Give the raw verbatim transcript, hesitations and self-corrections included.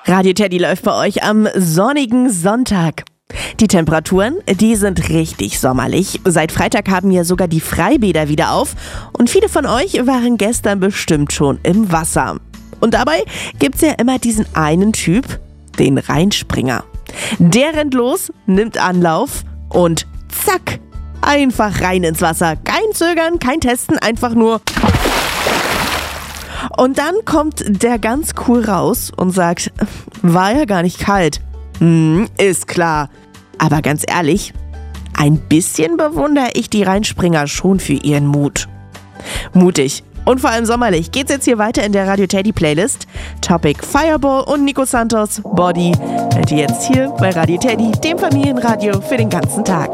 Radio Teddy läuft bei euch am sonnigen Sonntag. Die Temperaturen, die sind richtig sommerlich. Seit Freitag haben ja sogar die Freibäder wieder auf und viele von euch waren gestern bestimmt schon im Wasser. Und dabei gibt's ja immer diesen einen Typ, den Rheinspringer. Der rennt los, nimmt Anlauf und zack, einfach rein ins Wasser. Kein Zögern, kein Testen, einfach nur... Und dann kommt der ganz cool raus und sagt, war ja gar nicht kalt. Hm, ist klar. Aber ganz ehrlich, ein bisschen bewundere ich die Rheinspringer schon für ihren Mut. Mutig und vor allem sommerlich geht's jetzt hier weiter in der Radio Teddy Playlist. Topic Fireball und Nico Santos Body hört ihr jetzt hier bei Radio Teddy, dem Familienradio für den ganzen Tag.